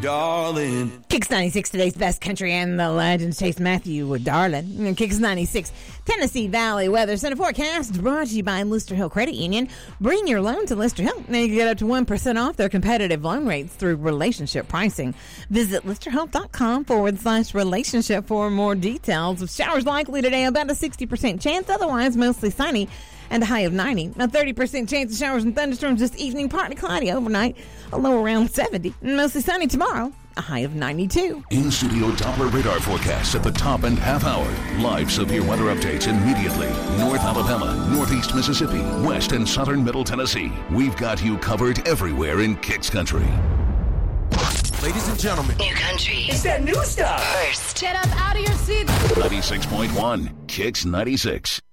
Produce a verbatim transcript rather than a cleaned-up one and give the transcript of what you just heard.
darling. Kicks ninety-six, today's best country and the legend, Chase Matthew with Darling. Kicks ninety-six, Tennessee Valley Weather Center forecast brought to you by Lister Hill Credit Union. Bring your loan to Lister Hill. Now you can get up to one percent off their competitive loan rates through relationship pricing. Visit listerhealth.com forward slash relationship for more details. With showers likely today, about a sixty percent chance, otherwise mostly sunny and a high of ninety. A thirty percent chance of showers and thunderstorms this evening, partly cloudy overnight, a low around seventy. Mostly sunny tomorrow, a high of ninety-two. In-studio Doppler radar forecast at the top and half hour. Live severe weather updates immediately. North Alabama, Northeast Mississippi, West and Southern Middle Tennessee. We've got you covered everywhere in Kicks Country. Ladies and gentlemen, New country. it's that new stuff. First. Get up out of your seats. ninety-six point one, Kicks ninety-six.